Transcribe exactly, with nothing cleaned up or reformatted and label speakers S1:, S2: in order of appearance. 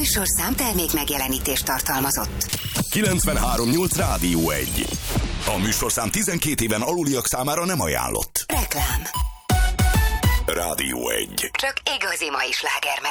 S1: műsorszám termék megjelenítést tartalmazott.
S2: kilencvenhárom nyolc Rádió egy. A műsorszám tizenkét éven aluliak számára nem ajánlott.
S1: Reklám.
S2: Rádió egy.
S1: Csak igazi mai sláger